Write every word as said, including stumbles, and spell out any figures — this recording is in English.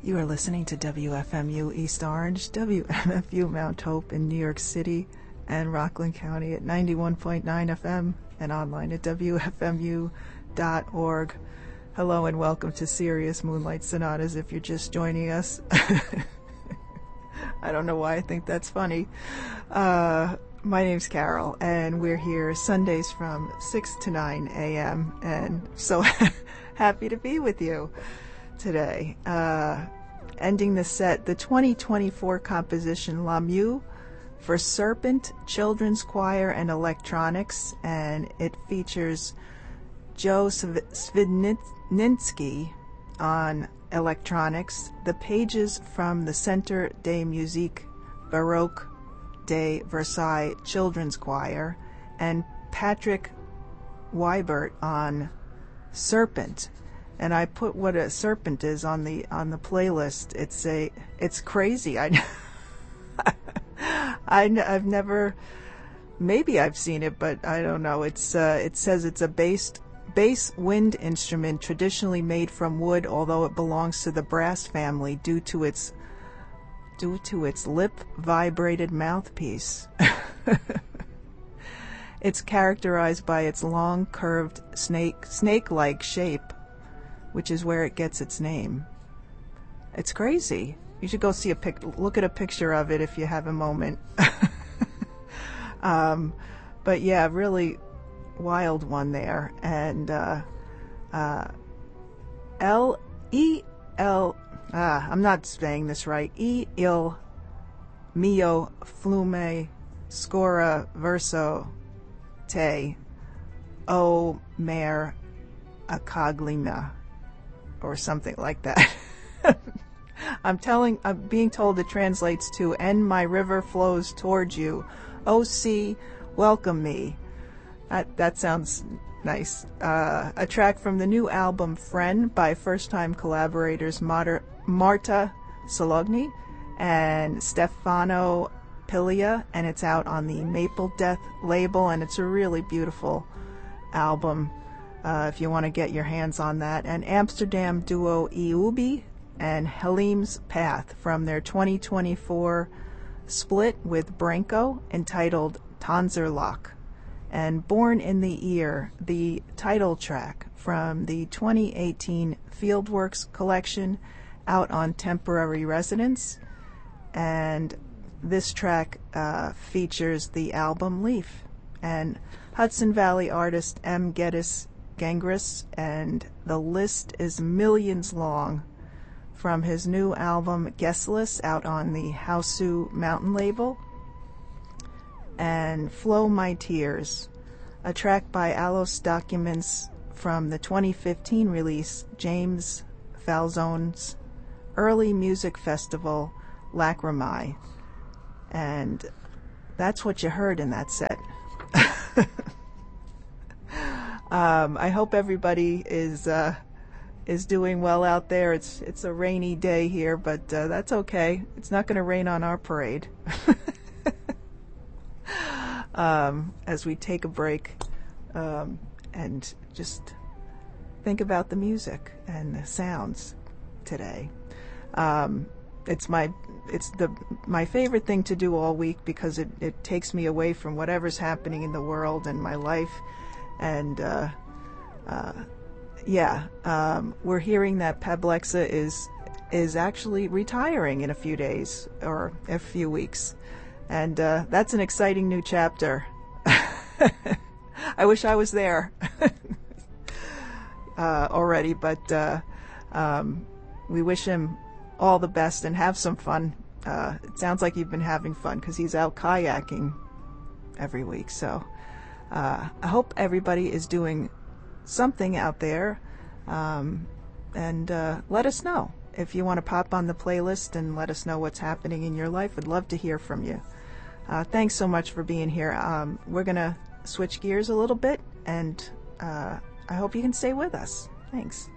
You are listening to W F M U East Orange, W M F U Mount Hope in New York City and Rockland County at ninety-one point nine F M and online at W F M U dot org. Hello and welcome to Sirius Moonlight Sonatas if you're just joining us. I don't know why I think that's funny. Uh, my name's Carol, and we're here Sundays from six to nine a.m. and so happy to be with you today. Uh, ending the set, the twenty twenty-four composition La Mew for Serpent Children's Choir and Electronics, and it features Joe Svidninsky on electronics, the pages from the Centre de Musique Baroque de Versailles Children's Choir, and Patrick Wybert on Serpent. And I put what a serpent is on the on the playlist. It's a it's crazy. I I I've never, maybe I've seen it, but I don't know. It's uh, it says it's a bass bass wind instrument traditionally made from wood, although it belongs to the brass family due to its due to its lip vibrated mouthpiece. It's characterized by its long curved snake snake-like shape, which is where it gets its name. It's crazy. You should go see a pic. Look at a picture of it if you have a moment. um, but yeah, really wild one there. And uh, uh, L E L. Ah, I'm not saying this right. E il mio flume scora verso te o mer acoglina, or something like that. I'm telling, I'm being told it translates to, and my river flows towards you. O sea, welcome me. That, that sounds nice. Uh, a track from the new album Friend by first-time collaborators Marta, Marta Sologni and Stefano Pilia, and it's out on the Maple Death label, and it's a really beautiful album. Uh, if you want to get your hands on that. And Amsterdam duo Iubi and Halim's Path from their twenty twenty-four split with Branco entitled Tanzerlock. And Born in the Ear, the title track from the twenty eighteen Fieldworks collection out on Temporary Residence. And this track uh, features the album Leaf. And Hudson Valley artist M. Geddes Gengris, and the list is millions long, from his new album Guestless out on the Hausu Mountain label, and Flow My Tears, a track by Alos Documents from the twenty fifteen release James Falzone's Early Music Festival Lacrimae. And that's what you heard in that set. Um, I hope everybody is uh, is doing well out there. It's it's a rainy day here, but uh, that's okay. It's not going to rain on our parade. um, as we take a break um, and just think about the music and the sounds today. Um, it's my it's the my favorite thing to do all week because it, it takes me away from whatever's happening in the world and my life. And, uh, uh, yeah, um, we're hearing that Pablexa is, is actually retiring in a few days or a few weeks. And, uh, that's an exciting new chapter. I wish I was there, uh, already, but, uh, um, we wish him all the best and have some fun. Uh, it sounds like you've been having fun because he's out kayaking every week, so. Uh, I hope everybody is doing something out there, um, and uh, let us know. If you want to pop on the playlist and let us know what's happening in your life, we'd love to hear from you. Uh, thanks so much for being here. Um, we're going to switch gears a little bit, and uh, I hope you can stay with us. Thanks.